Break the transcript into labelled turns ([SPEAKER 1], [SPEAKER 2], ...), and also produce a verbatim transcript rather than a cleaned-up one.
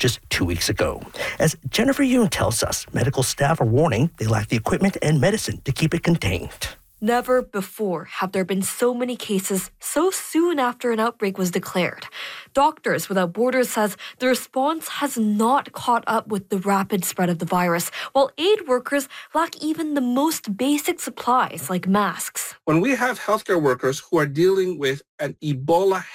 [SPEAKER 1] just two weeks ago. As Jennifer Yoon tells us, medical staff are warning they lack the equipment and medicine to keep it contained.
[SPEAKER 2] Never before have there been so many cases so soon after an outbreak was declared. Doctors Without Borders says the response has not caught up with the rapid spread of the virus, while aid workers lack even the most basic supplies like masks.
[SPEAKER 3] When we have healthcare workers who are dealing with an Ebola